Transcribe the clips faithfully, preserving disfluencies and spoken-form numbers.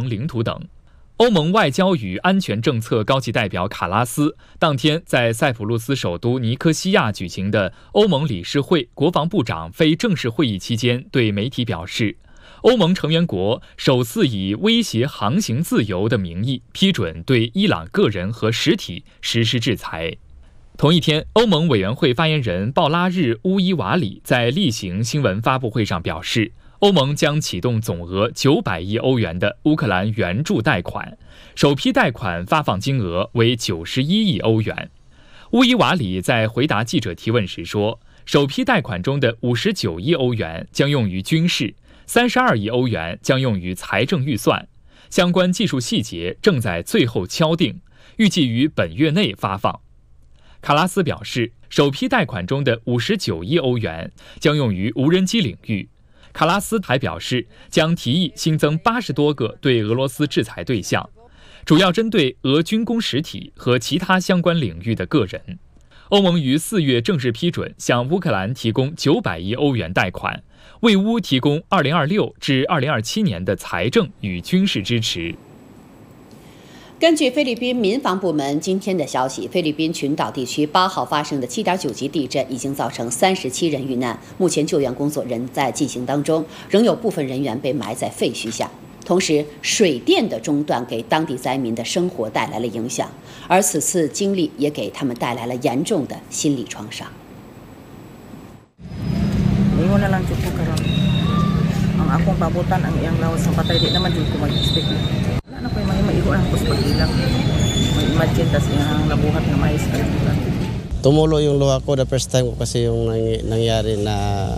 盟领土等。欧盟外交与安全政策高级代表卡拉斯当天在塞浦路斯首都尼科西亚举行的欧盟理事会国防部长非正式会议期间对媒体表示，欧盟成员国首次以威胁航行自由的名义批准对伊朗个人和实体实施制裁。同一天，欧盟委员会发言人鲍拉日乌伊瓦里在例行新闻发布会上表示，欧盟将启动总额九百亿欧元的乌克兰援助贷款，首批贷款发放金额为九十一亿欧元。乌伊瓦里在回答记者提问时说，首批贷款中的五十九亿欧元将用于军事，三十二亿欧元将用于财政预算，相关技术细节正在最后敲定，预计于本月内发放。卡拉斯表示，首批贷款中的五十九亿欧元将用于无人机领域。卡拉斯还表示，将提议新增八十多个对俄罗斯制裁对象，主要针对俄军工实体和其他相关领域的个人。欧盟于四月正式批准向乌克兰提供九百亿欧元贷款，为乌提供二零二六至二零二七年的财政与军事支持。 根据菲律宾民防部门今天的消息，菲律宾群岛地区八号发生的七点九级地震已经造成三十七人遇难，目前救援工作仍在进行当中，仍有部分人员被埋在废墟下。同时，水电的中断给当地灾民的生活带来了影响，而此次经历也给他们带来了严重的心理创伤。 Tumulo yung luha ko the first time ko kasi yung nangyari na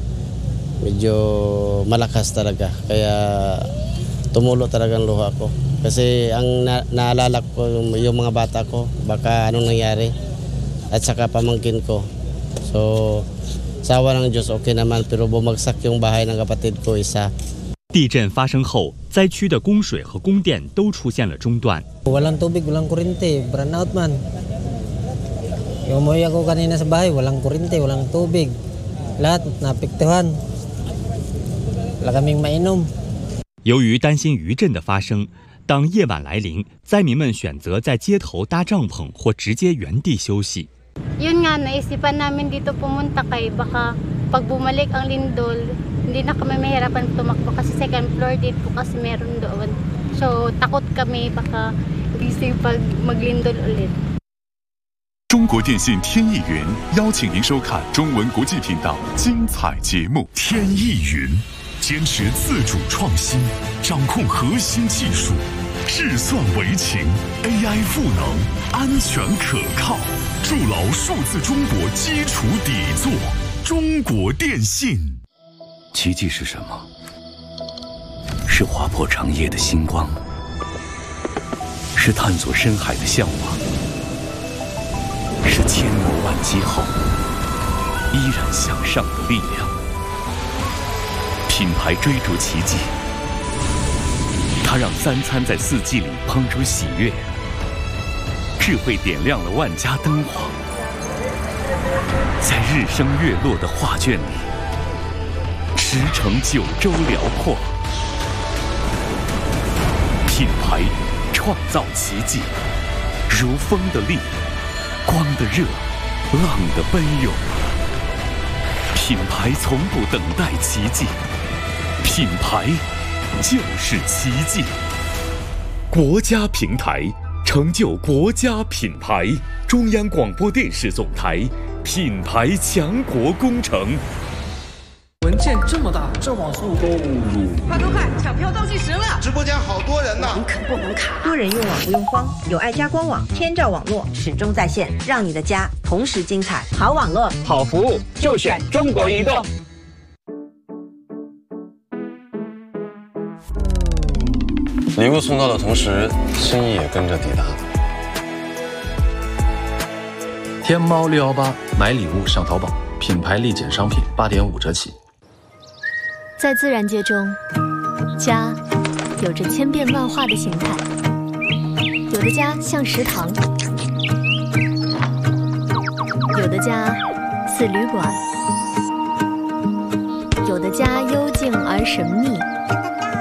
medyo malakas talaga. Kaya tumulo talaga ang luha ko. Kasi ang na naalala ko yung, yung mga bata ko, baka anong nangyari. At saka pamangkin ko. So, sa awa ng Diyos okay naman, pero bumagsak yung bahay ng kapatid ko isa. 地震发生后，灾区的供水和供电都出现了中断。 Walang tubig, walang kuryente, brand out man. Yung umuwi ako kanina sa bahay, walang kuryente, walang tubig. Lahat naapektuhan. Wala kaming mainom. 由于担心余震的发生，当夜晚来临，灾民们选择在街头搭帐篷或直接原地休息。 Yun nga, naisipan namin dito pumunta kay baka pag bumalik ang lindol, hindi na kami mahirapan tumakbo kasi second floor dito kasi meron doon. So takot kami baka gising pag maglindol ulit. 中国电信天翼云邀请您收看中文国际频道精彩节目。天翼云坚持自主创新，掌控核心技术，智算为情 ，A I 赋能，安全可靠，筑牢数字中国基础底座。中国电信。 奇迹是什么？是划破长夜的星光，是探索深海的向往，是千磨万击后依然向上的力量。品牌追逐奇迹，它让三餐在四季里烹出喜悦，智慧点亮了万家灯火，在日升月落的画卷里，驰骋九州辽阔。品牌创造奇迹，如风的力，光的热，浪的奔涌。品牌从不等待奇迹，品牌就是奇迹。国家平台成就国家品牌，中央广播电视总台品牌强国工程。 文件这么大，这网速都入。 快快快，抢票倒计时了！ 直播间好多人呢。 网可不能卡，多人用网不用慌，有爱家官网，天照网络始终在线，让你的家同时精彩。好网络， 好服务，就选中国移动。 礼物送到的同时，心意也跟着抵达。 天猫六幺八买礼物上淘宝，品牌立减商品八点五折起。 在自然界中，家有着千变万化的形态，有的家像食堂，有的家似旅馆，有的家幽静而神秘。